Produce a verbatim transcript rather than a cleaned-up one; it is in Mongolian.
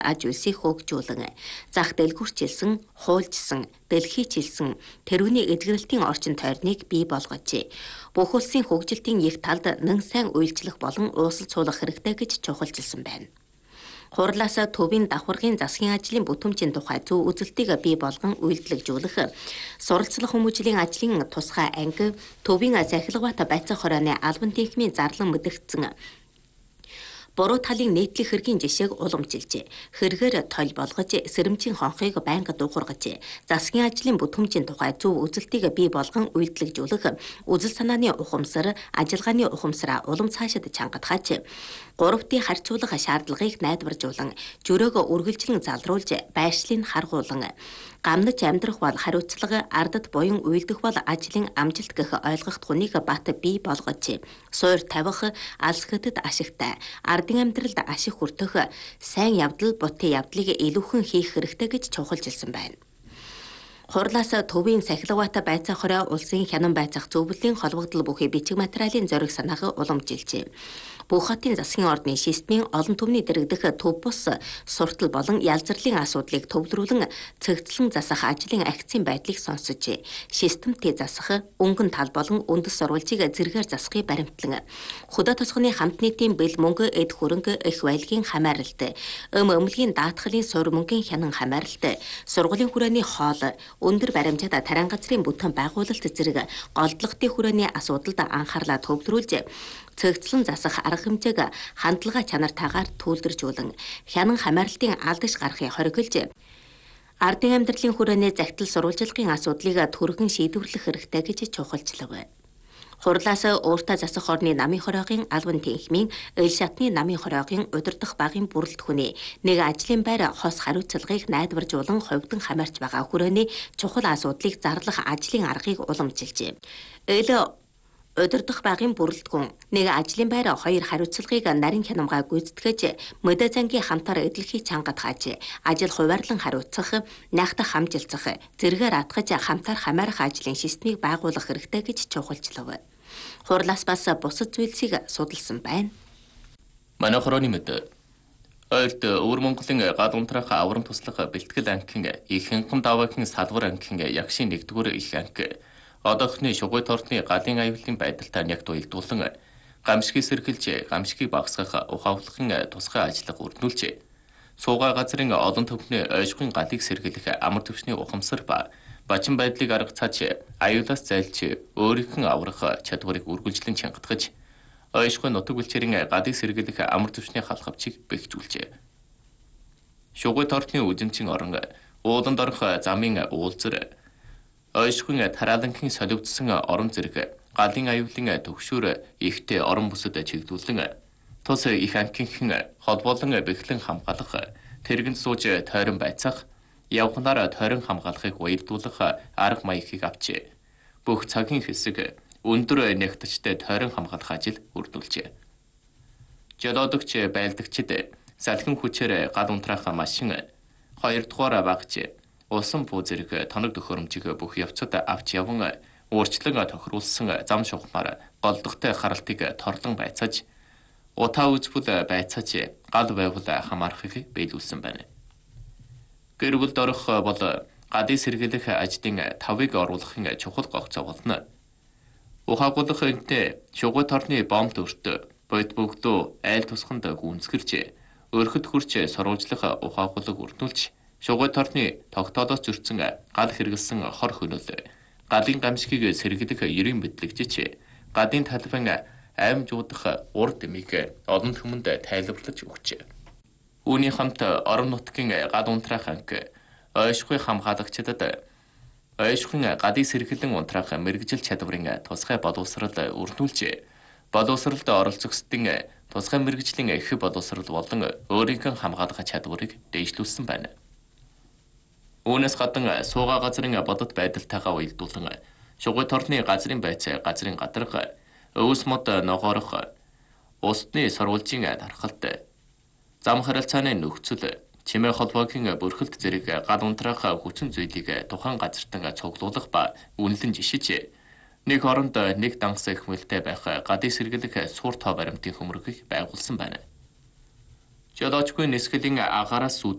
аж үйлсийг хөгжүүлэн зах дэлгүрчилсэн, хуульчсан, дэлхийчилсэн тэрүүний эдгэрэлтийн орчин тойрныг бий болгожээ. Бүх улсын хөгжилтийн их талд нэн сайн үйлчлэх болон уусал цуулах хэрэгтэй гэж чухалчилсан байна. Хурлаас төвийн давхаргын засгийн ажлын бүтэмжийн тухай зөв үзэлтийг бий болгон үйлдэлжүүлэх, суралцлах хүмүүжлийн ажлын тусгай анги, төвийн захилгават байцаах хорооны албан тэнхимийн зарлан мэдэгдсэн буруу талын нийтлэг хэргийн жишээг уламжилжээ. Хэрэгээр тойл болгож, сэрэмжийн хонхыг байнга дуугаргаж, засгийн ажлын бүтэмжийн тухай зөв үзэлтийг бий болгон үйлдэлжүүлэх, үзэл санааны ухамсар, ажиллагааны ухамсараа улам цаашид чангадгаач. Гуравтын харьцуулах шаардлагыг найдваржуулан, жөрөөгөө үргэлжлэн залруулж, байршлыг харгуулan, гамнаж амьдрах бол хариуцлага, ардад буян үйлдэх бол ажлын амжилт гэх ойлгогдхуныг бат бий болгож, суур тавих, алс хөдөд ашигтай, ардын амьдралд ашиг хүртэх, сайн явдал, бутын явдлыг илүүхэн хийх хэрэгтэй гэж чухалчилсан байна. Хурлаас төвийн сахилгават байцаах хороо улсын хянан байцаах зөвлөлийн холбогдол бүхий бичиг материалын зориг санааг уламжилжээ. Бүх хотын засгийн ордны шистмийн олон түвний дэрэгдэх төв бус суртал болон ялзарлын асуудлыг төвлөрүүлэн цэгцлэн засах ажлын акцийн байдлыг сонсож, шистэмтэй засах, өнгөн тал болон үндэс сурвалжийг зэрэгээр засахыг баримтлан, хөдөө тосгоны хамт нийтийн бэл мөнгө, эд хөрөнгө, их байлгийн хамааралт, өм өмлөгийн даатгалын суурь мөнгөний хянан хамааралт, сургуулийн хүрээний хоол, өндөр баримжаад таран газрын бүтэн байгуулалт зэрэг голдлогтын хүрээний асуудалд анхаарлаа төвлөрүүлж, цэгцлэн засах арга хэмжээг хандлага чанартаагаар төлөвлөжүүлэн, хянан хамааралтын алдаж гарахыг хориглож, ардын амьдралын хүрээний захидал сурвалжилгын асуудлыг түргэн шийдвэрлэх хэрэгтэй гэж чухалчлав. Хурлаас өөртөө засах орны намын хороогийн албан тэнхимийн ил шатны намын хороогийн удирдах багийн бүрэлдэхүүний нэг ажлын байр хос хариуцлагыг найдваржуулан хувьдан хамаарч байгаа хүрээний чухал асуудлыг зарлах ажлын аргыг уламжилжээ. Ил удирдах багийн бүрэлдэхүүн нэг ажлын байр хоёр хариуцлагыг нарийн хянамгаа гүйцэтгэж, мэдээ зангийн хамтаар эдлэхийг чангадгааж, ажил хуваарлан хариуцах, найхтах хамжилцах, зэрэгээр атгаж хамтаар хамаарах ажлын шистмийг байгуулах хэрэгтэй гэж чухалчлав. Хурлаас бас бусад зүйлсийг судалсан байна. Манай хорооны мэд Ойлд Өвөр Монголын гал унтраах аврам туслах бэлтгэл ангийн их хянхам даваагийн салбар ангийн ягшийн нэгдүгээр их анги одоохны шугуй тортны галын аюулын байдалтай нягт уялдуулан гамшигыг сэргэлж, гамшигыг багасгах ухааллахын тусгай ажиллагаа үрдүүлжээ. Суугаа газрын олон төвхний ойшгын галыг сэргэлэх амар төвшний ухамсар ба бачин байдлыг арга цааж, аюулаас зайлж, өөрийнх нь аврах чадварыг үргэлжлэн чангадгаж, ойшгын нутаг бүлчээрийн галыг сэргэлэх амар төвшний халхавчийг бэхжүүлжээ. Шугуй тортны үзэмчин орон ууланд орох замын уулзар, ойшгын тараалангийн соливдсон орон зэрэг галын аюулын төгшүүр ихтэй орон бүсэд чигдүүлэн, тус их анхийнхэн холбоолон бэхлэн хамгаалах, тэргэнд сууж тойрон байцаах, явханаар тойрон хамгаалахыг уялдуулах арга маягыг авчээ. Бүх цагийн хэсэг өндөр нэгтчтэй тойрон хамгаалах ажил үрдүүлжээ. Жолоодогч байлдагчид салхин хүчээр гал унтраах машин, хоёрдугаар багж улсан буу зэрэг тоног төхөөрөмжийг бүх явцад авч яван өөрчлөн тохируулсан зам шухмаар голдогтой харалтыг торлон байцааж, утаа үзбэл байцааж, гал байвал хамаарахыг биелүүлсэн байна. Гэр бүлд орох бол гадыг сэргийлэх ажлын тавыг оруулахын чухал гогцоо болно. Ухаагуулах энтэй шугуй торны бомб төрт бод бөгдөө айл тусганд гүнзгэрч, өрхөд хурч сурвалжлах ухаагуулаг үрдүүлж, шугуй торны тогтоолоос зөрчсөн гал хэрэгэлсэн хор хөнөөл, галын гамшигыг сэргийлэх ерийн мэдлэгжиж, гадын талбайн аймжуудах урд дэмийг олон түмэнд тайлбарлаж өгчээ. Үүний хамт орон нутгийн гал унтраах анги, ойшгүй хамгаалагчдад ойшхын гадыг сэргэлэн унтраах мэрэгжил чадварын тусгай боловсрал үрдүүлж, боловсралд оролцогчдын тусгай мэрэгжлийн их боловсрал болон өөрийнх нь хамгаалах чадварыг дэвшлүүлсэн байна. Үүнээс гадна суугаа газрын бодит байдалтайгаа уялдуулан, шугуй торны газрын байц, газрын гадарх, өвс мод ногоорох, усны сурвалжийн дархалт, зам харилцааны нөхцөл, чимээ холбоогийн бүрхэлт зэрэг гал унтраах хүчин зүйлийг тухайн газартан цуглуулах ба үнэлэн жишиж, нэг оронд нэг дангас ихмэлтэй байх гадыг сэргийлэх суурь тоо баримтын хөмрөгийг байгуулсан байна. Жолоочгүй нисгэлийн агаараас